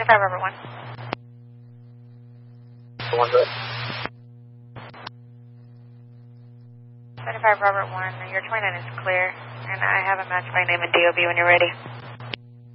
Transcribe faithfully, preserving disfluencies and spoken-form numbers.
twenty-five Robert one. One good. twenty-five Robert one, your twenty-nine is clear, and I have a match by name and D O B when you're ready.